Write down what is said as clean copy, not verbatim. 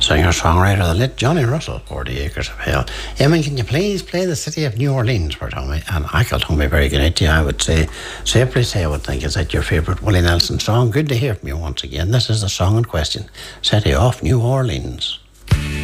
Singer-songwriter, the late Johnny Russell, 40 Acres of Hell. Eamon, can you please play the City of New Orleans for Tommy? And Michael Tommy, very good night to you. I would say, safely say, I would think, is that your favourite Willie Nelson song? Good to hear from you once again. This is the song in question, City of New Orleans.